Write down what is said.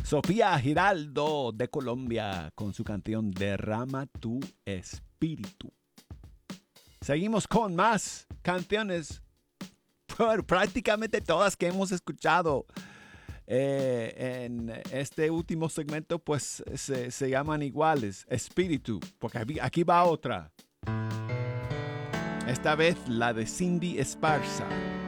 Sofía Giraldo de Colombia con su canción Derrama tu espíritu. Seguimos con más canciones, prácticamente todas que hemos escuchado en este último segmento, pues se llaman iguales, espíritu, porque aquí va otra. Esta vez la de Cindy Esparza.